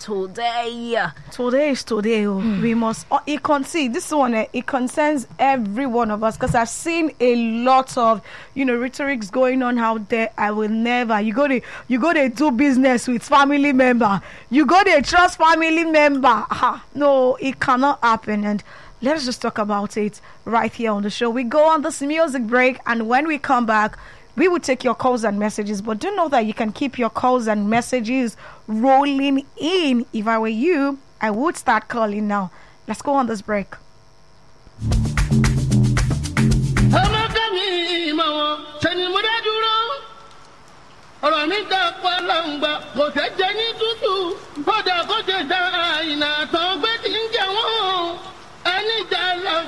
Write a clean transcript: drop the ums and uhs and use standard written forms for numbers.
today. Today is today. We must. It this one. It concerns every one of us because I've seen a lot of rhetorics going on out there. I will never. You go to do business with family member. You go to trust family member. No, it cannot happen. And let's just talk about it right here on the show. We go on this music break, and when we come back, we will take your calls and messages, but do know that you can keep your calls and messages rolling in. If I were you, I would start calling now. Let's go on this break.